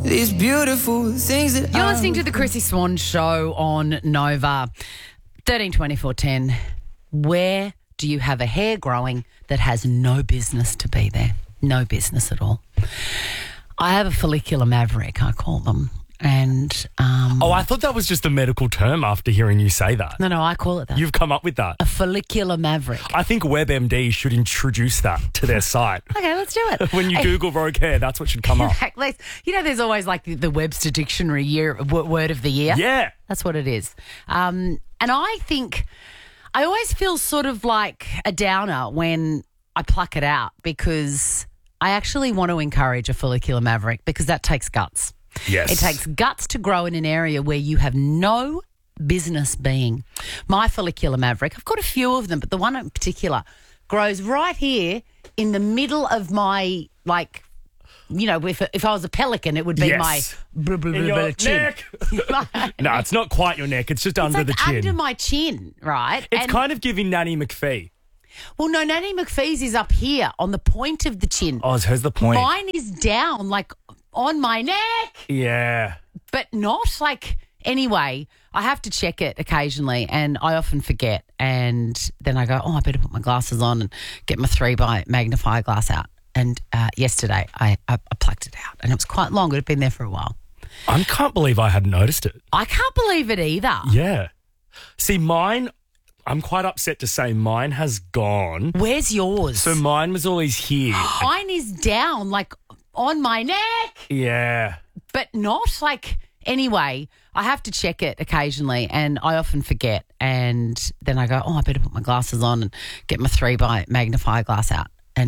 These beautiful things that You're listening to the Chrissy Swan Show on Nova. 132410. Where do you have a hair growing that has no business to be there? No business at all. I have a follicular maverick, I call them. And I thought that was just a medical term after hearing you say that. no, I call it that. You've come up with that. A follicular maverick. I think WebMD should introduce that to their site. Okay, let's do it. When you Google rogue hair, that's what should come up. You know, there's always like the Webster Dictionary word of the year. Yeah. That's what it is. And I think I always feel sort of like a downer when I pluck it out because I actually want to encourage a follicular maverick because that takes guts. Yes. It takes guts to grow in an area where you have no business being. My follicular maverick, I've got a few of them, but the one in particular grows right here in the middle of my, like, you know, if I was a pelican, it would be my In your chin. neck. No, it's not quite your neck. It's just under It's the like chin. under my chin, right? It's kind of giving Nanny McPhee. Well, no, Nanny McPhee's is up here on the point of the chin. Oh, how's the point? Mine is down, like on my neck, Yeah. but not like. Anyway, I have to check it occasionally, and I often forget. And then I go, I better put my glasses on and get my 3x magnifier glass out. And yesterday, I plucked it out, and it was quite long. It had been there for a while. I can't believe I hadn't noticed it. I can't believe it either. Yeah. See, mine, I'm quite upset to say mine has gone. Where's yours? So mine was always here. Mine is down, like on my neck, Yeah. but not like. Anyway, I have to check it occasionally, and I often forget. And then I go, I better put my glasses on and get my 3x magnifier glass out.